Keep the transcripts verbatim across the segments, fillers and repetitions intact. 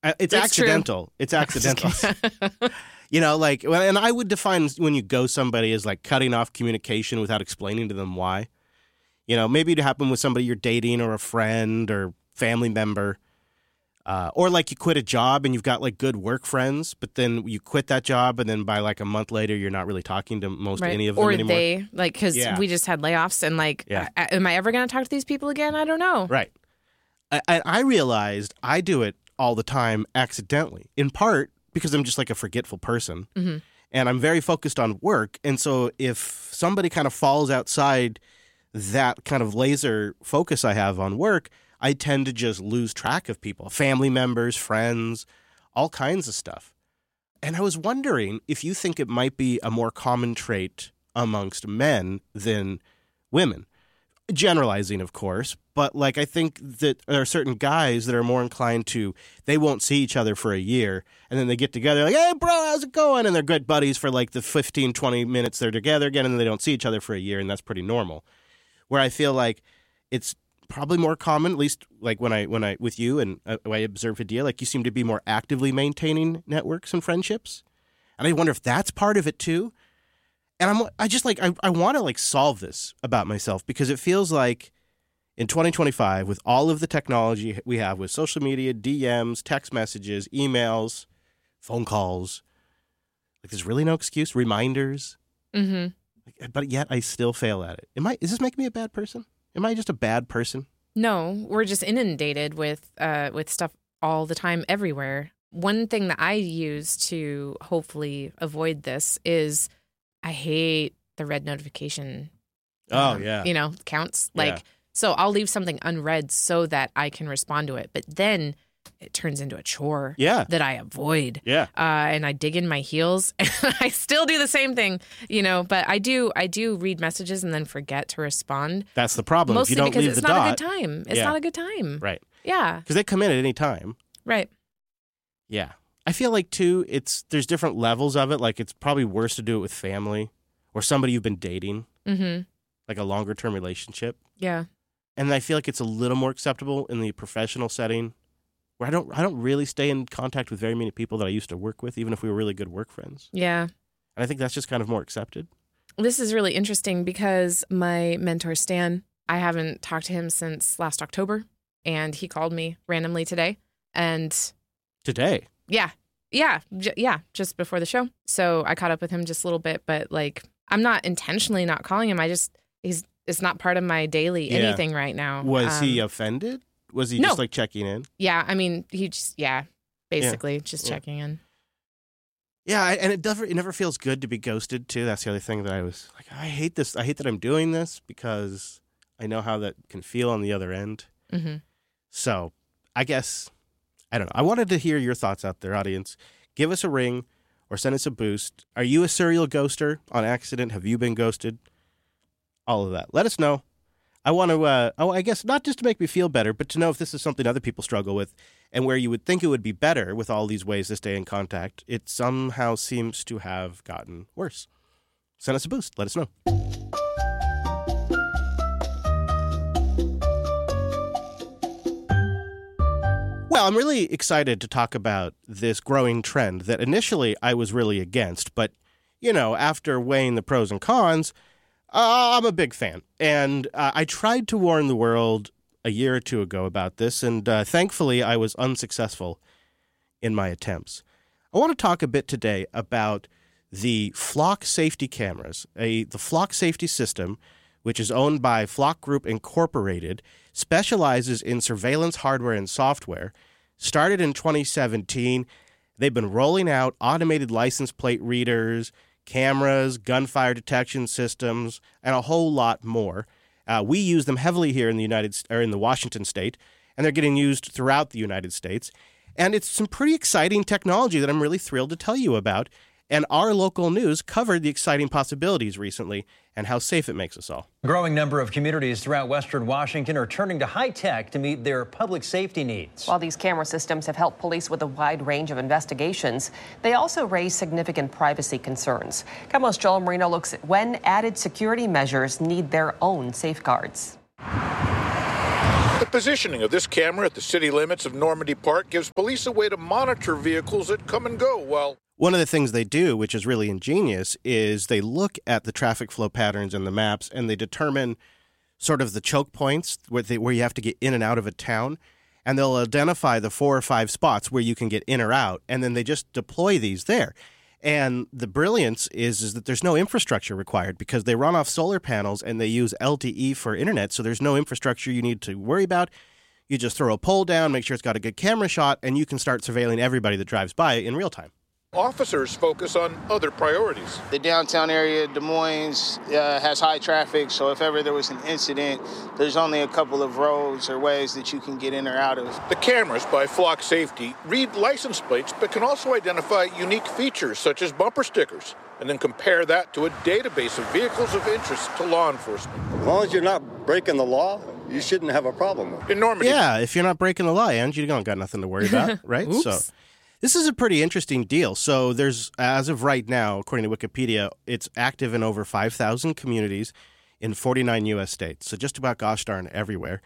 I, it's, It's accidental. true. It's accidental. You know, like, well, and I would define when you ghost somebody as like cutting off communication without explaining to them why. You know, maybe it happened with somebody you're dating or a friend or family member. Uh, or like you quit a job and you've got like good work friends, but then you quit that job and then by like a month later, you're not really talking to most Right. any of them or anymore. Or they, like, because Yeah. we just had layoffs and like, Yeah. I, am I ever going to talk to these people again? I don't know. Right. I, I I realized I do it all the time accidentally, in part because I'm just like a forgetful person. Mm-hmm. And I'm very focused on work. And so if somebody kind of falls outside that kind of laser focus I have on work, I tend to just lose track of people, family members, friends, all kinds of stuff. And I was wondering if you think it might be a more common trait amongst men than women. Generalizing, of course, but like I think that there are certain guys that are more inclined to, they won't see each other for a year, and then they get together like, hey, bro, how's it going? And they're good buddies for like the fifteen, twenty minutes they're together again, and then they don't see each other for a year, and that's pretty normal. Where I feel like it's probably more common, at least like when I, when I with you and uh, I observe Hadia, like you seem to be more actively maintaining networks and friendships. And I wonder if that's part of it too. And I'm, I just like, I, I want to like solve this about myself because it feels like in twenty twenty-five, with all of the technology we have with social media, D Ms, text messages, emails, phone calls, like there's really no excuse, reminders. Mm-hmm. Like, but yet I still fail at it. Am I, is this making me a bad person? Am I just a bad person? No, we're just inundated with uh, with stuff all the time, everywhere. One thing that I use to hopefully avoid this is I hate the red notification. Oh, um, yeah. You know, counts. Like, Yeah. so I'll leave something unread so that I can respond to it. But then it turns into a chore Yeah. that I avoid. Yeah. Uh, and I dig in my heels. And I still do the same thing, you know. But I do I do read messages and then forget to respond. That's the problem. Mostly if you don't because leave it's the not dot, a good time. It's Yeah. not a good time. Right. Yeah. Because they come in at any time. Right. Yeah. I feel like, too, it's there's different levels of it. Like, it's probably worse to do it with family or somebody you've been dating, Mm-hmm. like a longer-term relationship. Yeah. And I feel like it's a little more acceptable in the professional setting where I don't I don't really stay in contact with very many people that I used to work with, even if we were really good work friends. Yeah. And I think that's just kind of more accepted. This is really interesting because my mentor, Stan, I haven't talked to him since last October, and he called me randomly today. And Today. yeah, yeah, j- yeah, just before the show. So I caught up with him just a little bit, but like, I'm not intentionally not calling him. I just, he's, it's not part of my daily Yeah. anything right now. Was Um, he offended? Was he no. just like checking in? Yeah, I mean, he just, yeah, basically just Yeah. checking in. Yeah, I- and it never it never feels good to be ghosted too. That's the other thing that I was like, I hate this. I hate that I'm doing this because I know how that can feel on the other end. Mm-hmm. So I guess I don't know. I wanted to hear your thoughts out there, audience. Give us a ring or send us a boost. Are you a serial ghoster on accident? Have you been ghosted? All of that. Let us know. I want to, uh, oh, I guess not just to make me feel better, but to know if this is something other people struggle with and where you would think it would be better with all these ways to stay in contact. It somehow seems to have gotten worse. Send us a boost. Let us know. Well, I'm really excited to talk about this growing trend that initially I was really against, but, you know, after weighing the pros and cons, Uh, I'm a big fan, and uh, I tried to warn the world a year or two ago about this, and uh, thankfully I was unsuccessful in my attempts. I want to talk a bit today about the Flock Safety cameras. A, the Flock Safety system, which is owned by Flock Group Incorporated, specializes in surveillance hardware and software. Started in twenty seventeen, they've been rolling out automated license plate readers, cameras, gunfire detection systems, and a whole lot more. Uh, we use them heavily here in the United or in the Washington state, and they're getting used throughout the United States. And it's some pretty exciting technology that I'm really thrilled to tell you about. And our local news covered the exciting possibilities recently and how safe it makes us all. A growing number of communities throughout Western Washington are turning to high tech to meet their public safety needs. While these camera systems have helped police with a wide range of investigations, they also raise significant privacy concerns. KOMO's Joel Marino looks at when added security measures need their own safeguards. The positioning of this camera at the city limits of Normandy Park gives police a way to monitor vehicles that come and go while... One of the things they do, which is really ingenious, is they look at the traffic flow patterns and the maps, and they determine sort of the choke points where, they, where you have to get in and out of a town, and they'll identify the four or five spots where you can get in or out, and then they just deploy these there. And the brilliance is, is that there's no infrastructure required because they run off solar panels and they use L T E for internet, so there's no infrastructure you need to worry about. You just throw a pole down, make sure it's got a good camera shot, and you can start surveilling everybody that drives by in real time. Officers focus on other priorities. The downtown area, Des Moines, uh, has high traffic, so if ever there was an incident, there's only a couple of roads or ways that you can get in or out of. The cameras by Flock Safety read license plates, but can also identify unique features such as bumper stickers, and then compare that to a database of vehicles of interest to law enforcement. As long as you're not breaking the law, you shouldn't have a problem. In Normandy. Yeah, if you're not breaking the law, and you don't got nothing to worry about, right? Oops. So. This is a pretty interesting deal. So there's, as of right now, according to Wikipedia, it's active in over five thousand communities in forty-nine U S states. So just about gosh darn everywhere.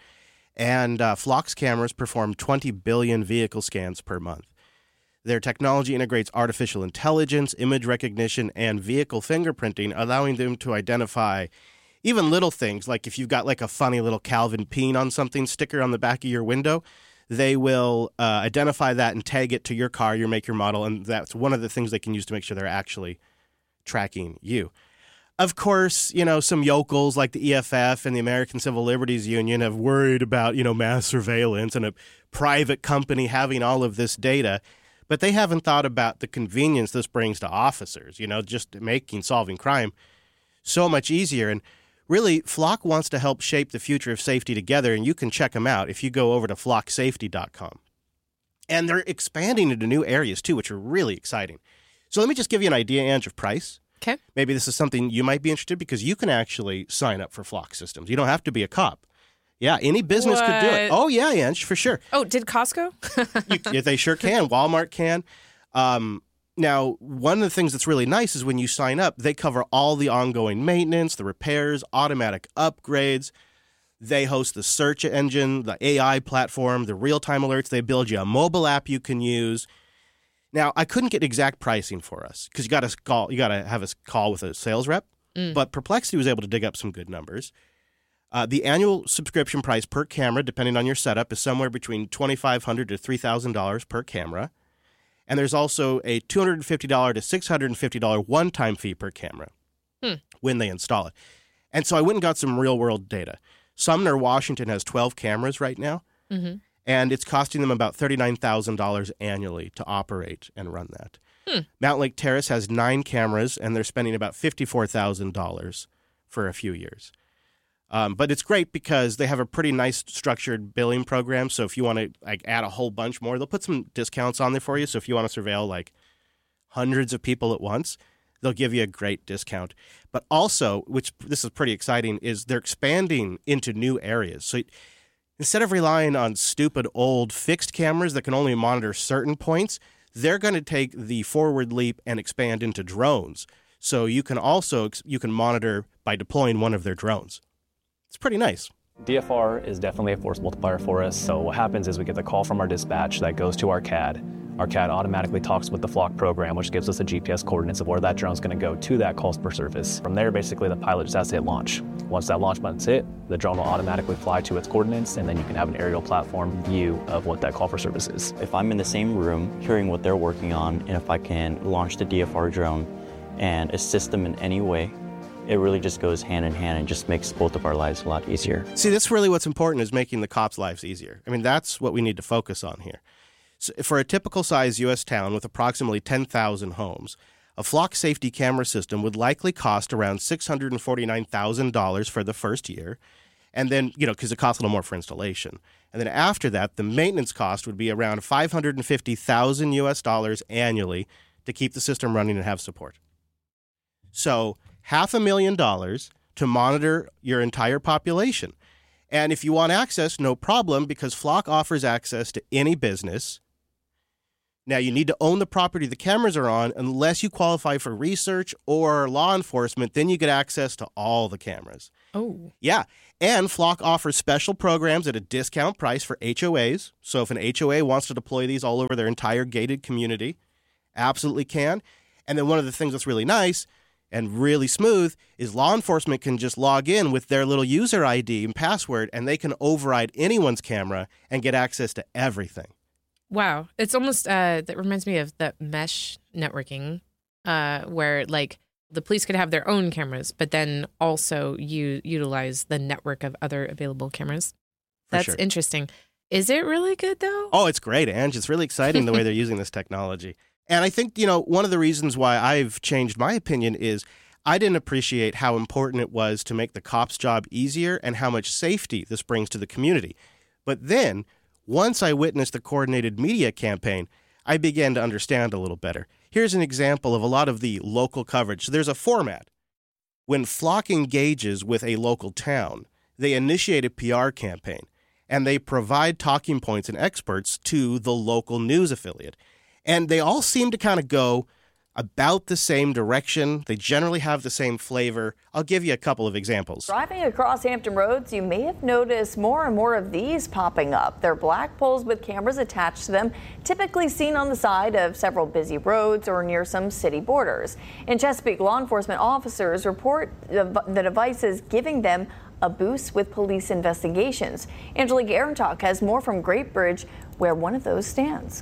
And uh, Flock's cameras perform twenty billion vehicle scans per month. Their technology integrates artificial intelligence, image recognition, and vehicle fingerprinting, allowing them to identify even little things, like if you've got like a funny little Calvin Peen on something sticker on the back of your window, they will uh, identify that and tag it to your car, your make, your model, and that's one of the things they can use to make sure they're actually tracking you. Of course, you know, some yokels like the E F F and the American Civil Liberties Union have worried about, you know, mass surveillance and a private company having all of this data, but they haven't thought about the convenience this brings to officers, you know, just making solving crime so much easier. And really, Flock wants to help shape the future of safety together, and you can check them out if you go over to flock safety dot com. And they're expanding into new areas, too, which are really exciting. So let me just give you an idea, Ange, of price. Okay. Maybe this is something you might be interested in because you can actually sign up for Flock systems. You don't have to be a cop. Yeah, any business could do it. What? Oh, yeah, Ange, for sure. Oh, did Costco? you, yeah, they sure can. Walmart can. Um Now, one of the things that's really nice is when you sign up, they cover all the ongoing maintenance, the repairs, automatic upgrades. They host the search engine, the A I platform, the real-time alerts. They build you a mobile app you can use. Now, I couldn't get exact pricing for us because you got to call, you got to have a call with a sales rep. Mm. But Perplexity was able to dig up some good numbers. Uh, the annual subscription price per camera, depending on your setup, is somewhere between twenty-five hundred dollars to three thousand dollars per camera. And there's also a two hundred fifty dollars to six hundred fifty dollars one-time fee per camera hmm. when they install it. And so I went and got some real-world data. Sumner, Washington has twelve cameras right now, mm-hmm. and it's costing them about thirty-nine thousand dollars annually to operate and run that. Hmm. Mount Lake Terrace has nine cameras, and they're spending about fifty-four thousand dollars for a few years. Um, but it's great because they have a pretty nice structured billing program. So if you want to like add a whole bunch more, they'll put some discounts on there for you. So if you want to surveil like hundreds of people at once, they'll give you a great discount. But also, which this is pretty exciting, is they're expanding into new areas. So instead of relying on stupid old fixed cameras that can only monitor certain points, they're going to take the forward leap and expand into drones. So you can also you can monitor by deploying one of their drones. It's pretty nice. D F R is definitely a force multiplier for us. So what happens is we get the call from our dispatch that goes to our C A D. Our C A D automatically talks with the Flock program, which gives us the G P S coordinates of where that drone's going to go to that calls per surface. From there, basically, the pilot just has to hit launch. Once that launch button's hit, the drone will automatically fly to its coordinates, and then you can have an aerial platform view of what that call for service is. If I'm in the same room, hearing what they're working on, and if I can launch the D F R drone and assist them in any way, it really just goes hand in hand and just makes both of our lives a lot easier. See, that's really what's important is making the cops' lives easier. I mean, that's what we need to focus on here. So for a typical size U S town with approximately ten thousand homes, a Flock safety camera system would likely cost around six hundred forty-nine thousand dollars for the first year. And then, you know, because it costs a little more for installation. And then after that, the maintenance cost would be around five hundred fifty thousand U S dollars annually to keep the system running and have support. So half a million dollars to monitor your entire population. And if you want access, no problem, because Flock offers access to any business. Now, you need to own the property the cameras are on. Unless you qualify for research or law enforcement, then you get access to all the cameras. Oh. Yeah. And Flock offers special programs at a discount price for H O As. So if an H O A wants to deploy these all over their entire gated community, absolutely can. And then one of the things that's really nice and really smooth is law enforcement can just log in with their little user I D and password, and they can override anyone's camera and get access to everything. Wow. It's almost, uh, that reminds me of that mesh networking, uh, where like the police could have their own cameras, but then also you utilize the network of other available cameras. That's sure. interesting. Is it really good though? Oh, it's great, Ange. It's really exciting the way they're using this technology. And I think, you know, one of the reasons why I've changed my opinion is I didn't appreciate how important it was to make the cops' job easier and how much safety this brings to the community. But then, once I witnessed the coordinated media campaign, I began to understand a little better. Here's an example of a lot of the local coverage. So there's a format. When Flock engages with a local town, they initiate a P R campaign, and they provide talking points and experts to the local news affiliate. And they all seem to kind of go about the same direction. They generally have the same flavor. I'll give you a couple of examples. Driving across Hampton Roads, you may have noticed more and more of these popping up. They're black poles with cameras attached to them, typically seen on the side of several busy roads or near some city borders. In Chesapeake, law enforcement officers report the devices giving them a boost with police investigations. Angelique Arentalk has more from Great Bridge, where one of those stands.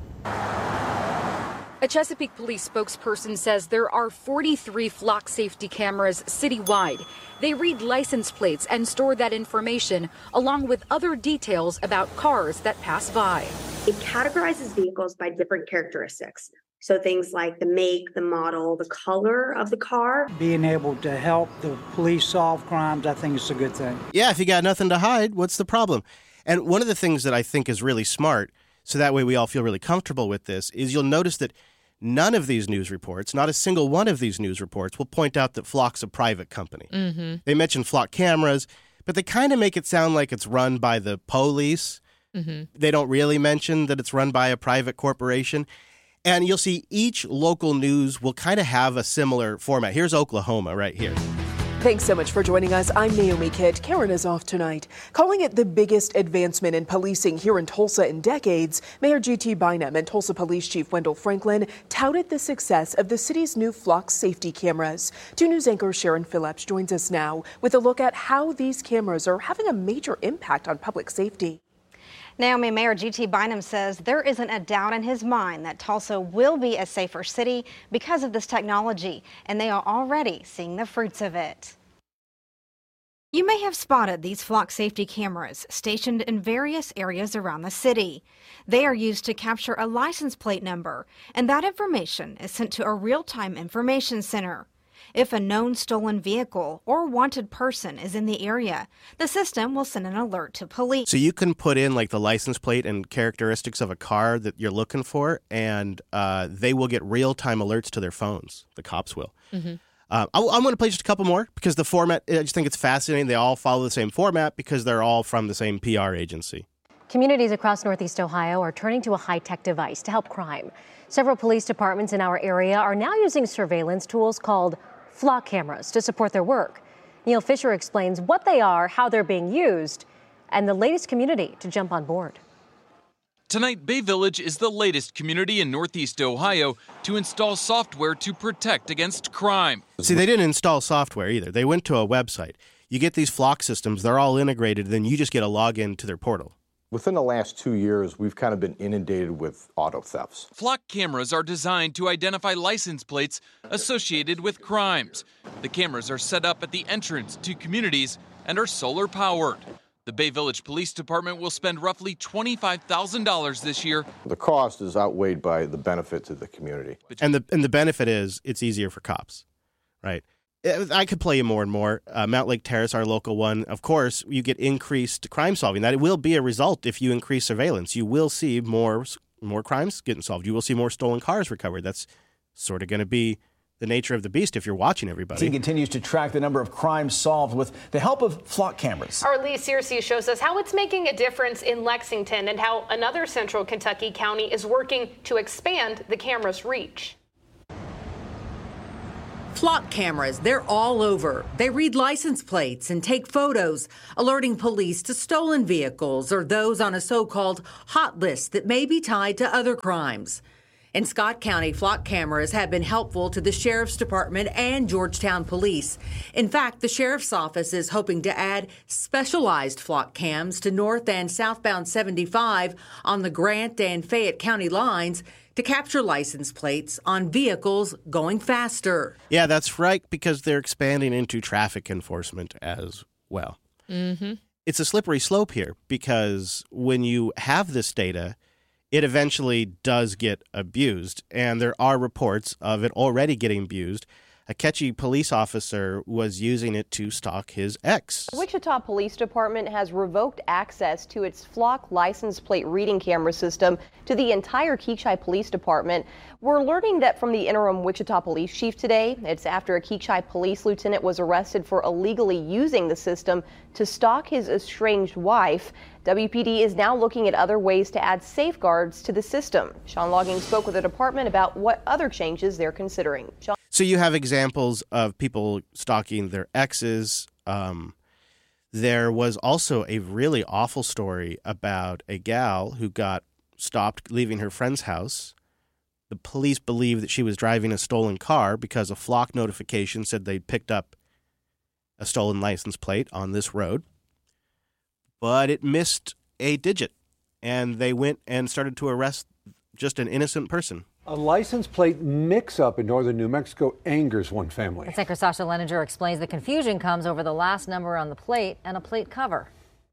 A Chesapeake police spokesperson says there are forty-three Flock safety cameras citywide. They read license plates and store that information along with other details about cars that pass by. It categorizes vehicles by different characteristics. So things like the make, the model, the color of the car. Being able to help the police solve crimes, I think it's a good thing. Yeah, if you got nothing to hide, what's the problem? And one of the things that I think is really smart, so that way we all feel really comfortable with this, is you'll notice that none of these news reports, not a single one of these news reports, will point out that Flock's a private company. Mm-hmm. They mention Flock cameras, but they kind of make it sound like it's run by the police. Mm-hmm. They don't really mention that it's run by a private corporation. And you'll see each local news will kind of have a similar format. Here's Oklahoma right here. Thanks so much for joining us. I'm Naomi Kidd. Karen is off tonight. Calling it the biggest advancement in policing here in Tulsa in decades, Mayor G T Bynum and Tulsa Police Chief Wendell Franklin touted the success of the city's new Flock safety cameras. two News anchor Sharon Phillips joins us now with a look at how these cameras are having a major impact on public safety. Naomi, Mayor G T Bynum says there isn't a doubt in his mind that Tulsa will be a safer city because of this technology, and they are already seeing the fruits of it. You may have spotted these Flock safety cameras stationed in various areas around the city. They are used to capture a license plate number, and that information is sent to a real-time information center. If a known stolen vehicle or wanted person is in the area, the system will send an alert to police. So you can put in like the license plate and characteristics of a car that you're looking for, and uh, they will get real-time alerts to their phones. The cops will. Mm-hmm. Uh, I, I'm going to play just a couple more because the format, I just think it's fascinating. They all follow the same format because they're all from the same P R agency. Communities across Northeast Ohio are turning to a high-tech device to help crime. Several police departments in our area are now using surveillance tools called Flock cameras to support their work. Neil Fisher explains what they are, how they're being used, and the latest community to jump on board. Tonight, Bay Village is the latest community in Northeast Ohio to install software to protect against crime. See, they didn't install software either. They went to a website. You get these Flock systems, they're all integrated, then you just get a login to their portal. Within the last two years, we've kind of been inundated with auto thefts. Flock cameras are designed to identify license plates associated with crimes. The cameras are set up at the entrance to communities and are solar powered. The Bay Village Police Department will spend roughly twenty-five thousand dollars this year. The cost is outweighed by the benefit to the community. And the and the benefit is it's easier for cops, right? I could play you more and more. Uh, Mount Lake Terrace, our local one, of course, you get increased crime solving. That it will be a result if you increase surveillance. You will see more more crimes getting solved. You will see more stolen cars recovered. That's sort of going to be the nature of the beast if you're watching everybody. He continues to track the number of crimes solved with the help of flock cameras. Our Lee Searcy shows us how it's making a difference in Lexington and how another central Kentucky county is working to expand the camera's reach. Flock cameras, they're all over. They read license plates and take photos, alerting police to stolen vehicles or those on a so-called hot list that may be tied to other crimes. In Scott County, flock cameras have been helpful to the Sheriff's Department and Georgetown Police. In fact, the Sheriff's Office is hoping to add specialized flock cams to north and southbound seventy-five on the Grant and Fayette County lines to capture license plates on vehicles going faster. Yeah, that's right, because they're expanding into traffic enforcement as well. Mm-hmm. It's a slippery slope here, because when you have this data, it eventually does get abused, and there are reports of it already getting abused. A Ketchy police officer was using it to stalk his ex. The Wichita Police Department has revoked access to its Flock license plate reading camera system to the entire Keachai Police Department. We're learning that from the interim Wichita Police Chief today. It's after a Keachai Police Lieutenant was arrested for illegally using the system to stalk his estranged wife. W P D is now looking at other ways to add safeguards to the system. Sean Logging spoke with the department about what other changes they're considering. Sean- So you have examples of people stalking their exes. Um, there was also a really awful story about a gal who got stopped leaving her friend's house. The police believe that she was driving a stolen car because a flock notification said they picked up a stolen license plate on this road. But it missed a digit, and they went and started to arrest just an innocent person. A license plate mix-up in northern New Mexico angers one family. That's anchor Sasha Leninger explains the confusion comes over the last number on the plate and a plate cover.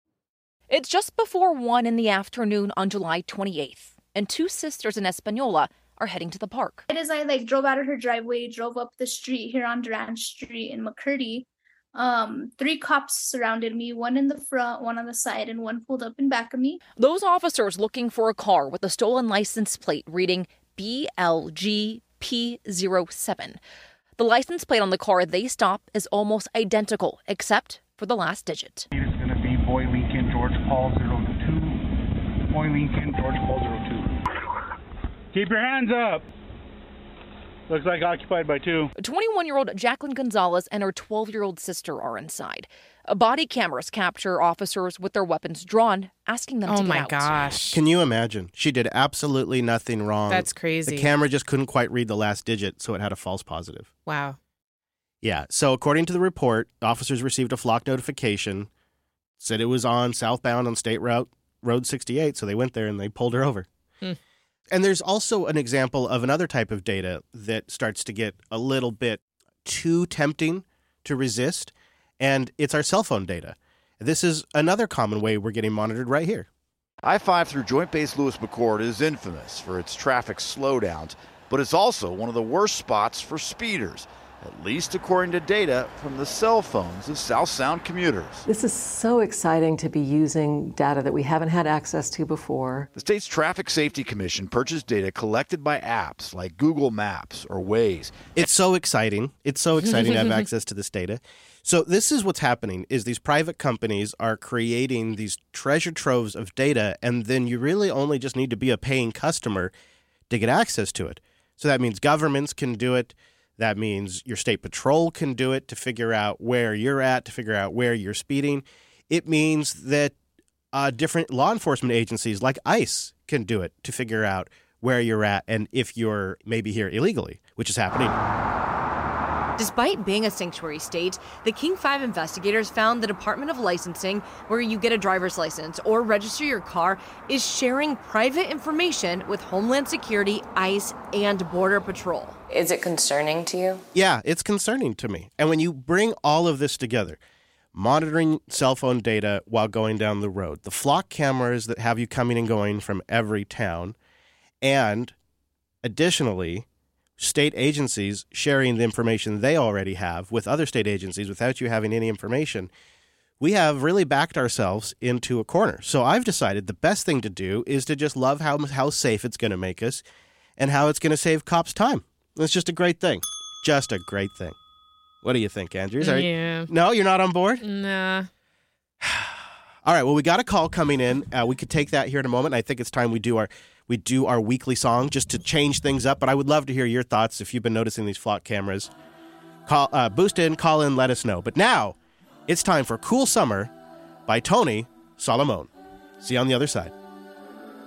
It's just before one in the afternoon on July twenty-eighth, and two sisters in Espanola are heading to the park. Right as I like drove out of her driveway, drove up the street here on Durant Street in McCurdy, um, three cops surrounded me, one in the front, one on the side, and one pulled up in back of me. Those officers looking for a car with a stolen license plate reading B L G P zero seven. The license plate on the car they stop is almost identical, except for the last digit. It's going to be Boy Lincoln, George Paul zero two. Boy Lincoln, George Paul zero two. Keep your hands up. Looks like occupied by two. twenty-one-year-old Jacqueline Gonzalez and her twelve-year-old sister are inside. Body cameras capture officers with their weapons drawn, asking them oh to get my out. gosh. Can you imagine? She did absolutely nothing wrong. That's crazy. The camera just couldn't quite read the last digit, so it had a false positive. Wow. Yeah, so according to the report, officers received a flock notification, said it was on southbound on State Route Road sixty-eight, so they went there and they pulled her over. Hmm. And there's also an example of another type of data that starts to get a little bit too tempting to resist, and it's our cell phone data. This is another common way we're getting monitored right here. I five through Joint Base Lewis-McChord is infamous for its traffic slowdowns, but it's also one of the worst spots for speeders, at least according to data from the cell phones of South Sound commuters. This is so exciting to be using data that we haven't had access to before. The state's Traffic Safety Commission purchased data collected by apps like Google Maps or Waze. It's so exciting. It's so exciting to have access to this data. So this is what's happening, is these private companies are creating these treasure troves of data, and then you really only just need to be a paying customer to get access to it. So that means governments can do it. That means your state patrol can do it to figure out where you're at, to figure out where you're speeding. It means that uh, different law enforcement agencies like ICE can do it to figure out where you're at and if you're maybe here illegally, which is happening. Despite being a sanctuary state, the King five investigators found the Department of Licensing, where you get a driver's license or register your car, is sharing private information with Homeland Security, ICE, and Border Patrol. Is it concerning to you? Yeah, it's concerning to me. And when you bring all of this together, monitoring cell phone data while going down the road, the flock cameras that have you coming and going from every town, and additionally, state agencies sharing the information they already have with other state agencies without you having any information, we have really backed ourselves into a corner. So I've decided the best thing to do is to just love how how safe it's going to make us and how it's going to save cops time. It's just a great thing. just a great thing. What do you think, Andrews? Are you- Yeah. No, you're not on board? Nah. All right. Well, we got a call coming in. Uh, we could take that here in a moment. I think it's time we do our we do our weekly song just to change things up. But I would love to hear your thoughts if you've been noticing these flock cameras. Call, uh, boost in, call in, let us know. But now it's time for "Cool Summer" by Tony Solomon. See you on the other side.